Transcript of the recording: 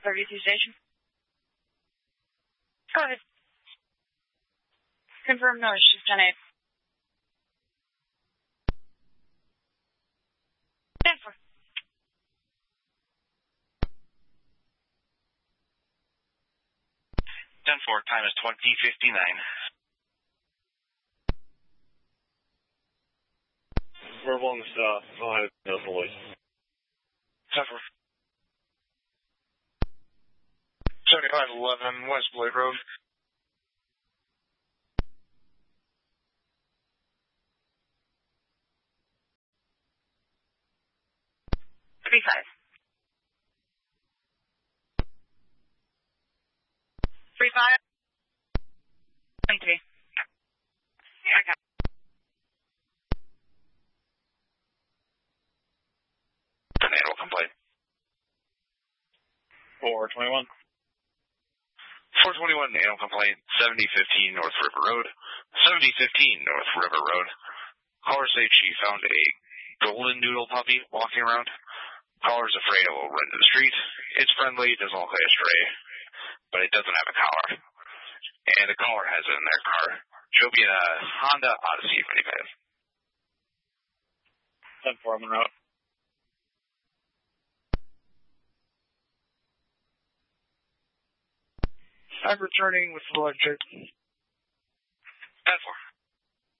32 station. Go ahead. Confirm no, she's 10-8. 10-4. 10-4, time is 20:59. Verbal on the stop. Ohio, no noise. 10-4. 7511 West Blade Road. Three 5. 3 5. 23. Yeah, I got it. Tornado complaint. 421. 421 animal complaint. 7015 North River Road. 7015 North River Road. Caller said she found a golden doodle puppy walking around. Caller's afraid it will run to the street. It's friendly, doesn't look like a stray, but it doesn't have a collar. And the caller has it in their car. She'll be in a Honda Odyssey minivan. 10-4, I'm en route. I'm returning with electric. 10-4.